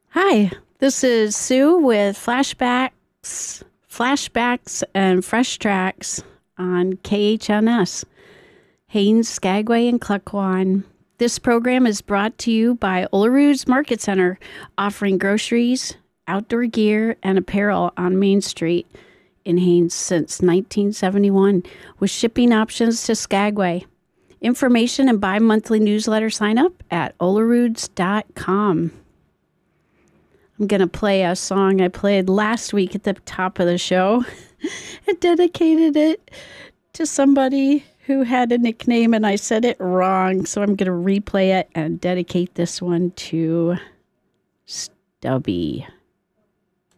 Hi, this is Sue with flashbacks, and fresh tracks on KHNS, Haines, Skagway, and Cluckwan. This program is brought to you by Olerud's Market Center, offering groceries, outdoor gear, and apparel on Main Street in Haines since 1971, with shipping options to Skagway. Information and bi-monthly newsletter sign up at oleruds.com. I'm going to play a song I played last week at the top of the show. I dedicated it to somebody who had a nickname and I said it wrong. So I'm going to replay it and dedicate this one to Stubby.